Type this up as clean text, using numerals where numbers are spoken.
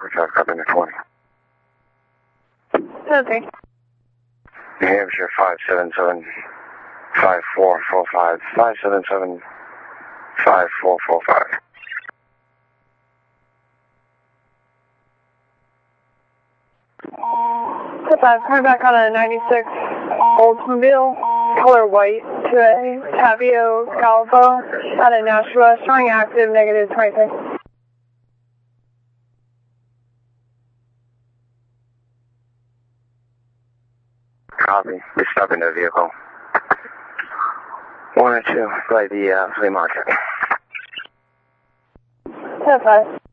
45, copy the 20. Okay. New Hampshire 577 5445, 577 5445. I've coming back on a 96 Oldsmobile, color white, to a Tavio Galvo out of Nashua, showing active negative 26. Copy. Just stopping the vehicle. 1 or 2, by the flea market. 5.